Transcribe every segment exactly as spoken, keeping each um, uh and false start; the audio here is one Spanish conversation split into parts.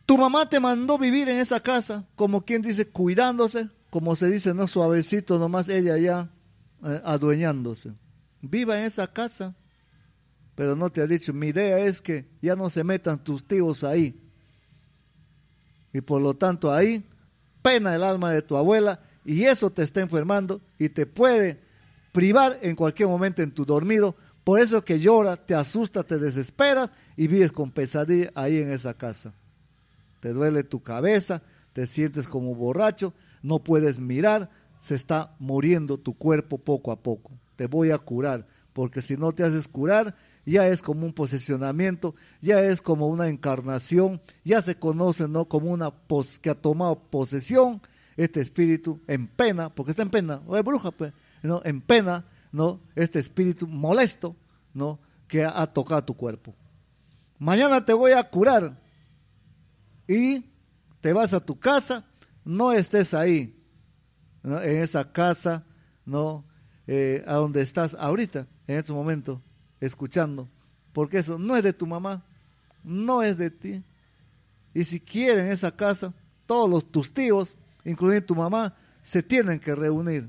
Tu mamá te mandó vivir en esa casa, como quien dice, cuidándose, como se dice, no suavecito, nomás ella ya eh, adueñándose. Viva en esa casa, pero no te ha dicho, mi idea es que ya no se metan tus tíos ahí. Y por lo tanto ahí pena el alma de tu abuela y eso te está enfermando y te puede privar en cualquier momento en tu dormido. Por eso que llora, te asusta, te desesperas y vives con pesadilla ahí en esa casa. Te duele tu cabeza, te sientes como borracho, no puedes mirar, se está muriendo tu cuerpo poco a poco. Te voy a curar, porque si no te haces curar, ya es como un posesionamiento, ya es como una encarnación, ya se conoce, ¿no?, como una pos que ha tomado posesión este espíritu en pena, porque está en pena, o es bruja, pues, ¿no?, en pena, ¿no?, este espíritu molesto, ¿no?, que ha, ha tocado tu cuerpo. Mañana te voy a curar y te vas a tu casa, no estés ahí, ¿no?, en esa casa, ¿no?, eh, a donde estás ahorita, en este momento, escuchando, porque eso no es de tu mamá, no es de ti. Y si quieren esa casa, todos los, tus tíos, incluyendo tu mamá, se tienen que reunir.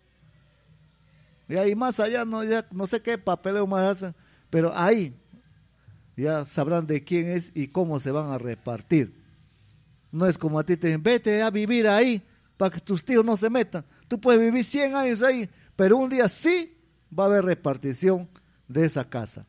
Y ahí más allá, no, ya, no sé qué papeleo más hacen, pero ahí ya sabrán de quién es y cómo se van a repartir. No es como a ti te dicen, vete a vivir ahí para que tus tíos no se metan. Tú puedes vivir cien años ahí, pero un día sí va a haber repartición de esa casa.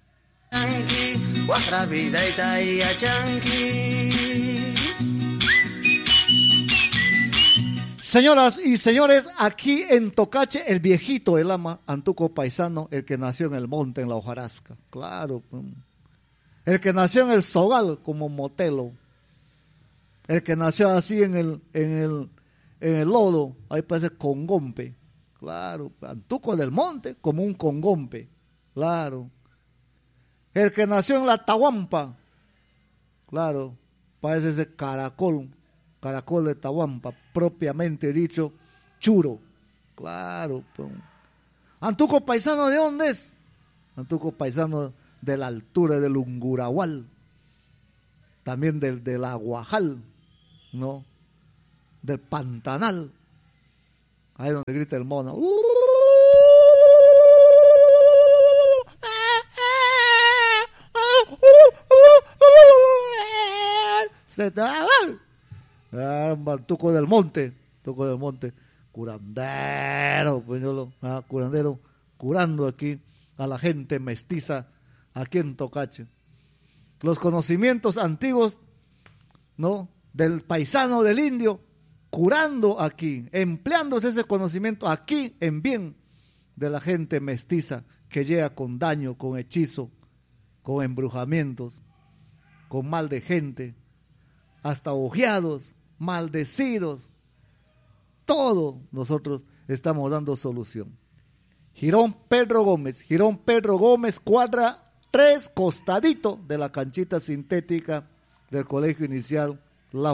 Señoras y señores, aquí en Tocache, el viejito, el ama Antuco Paisano, el que nació en el monte, en la hojarasca, claro, el que nació en el Sogal como Motelo, el que nació así en el, en el, en el lodo, ahí parece Congompe, claro, Antuco del monte como un Congompe, claro. El que nació en la Tahuampa, claro, parece ese caracol, caracol de Tahuampa, propiamente dicho, churo, claro. Antuco Paisano, ¿de dónde es? Antuco Paisano de la altura del Ungurahual, también del, del Aguajal, ¿no?, del Pantanal, ahí donde grita el mono. ¡Uh! Se da, ah, Tuco del Monte, Tuco del Monte, curandero, puñolo, ah, curandero, curando aquí a la gente mestiza aquí en Tocache. Los conocimientos antiguos, ¿no?, del paisano, del indio, curando aquí, empleándose ese conocimiento aquí en bien de la gente mestiza que llega con daño, con hechizo, con embrujamientos, con mal de gente, hasta ojeados, maldecidos, todo nosotros estamos dando solución. Girón Pedro Gómez, Girón Pedro Gómez, cuadra tres, costadito de la canchita sintética del Colegio Inicial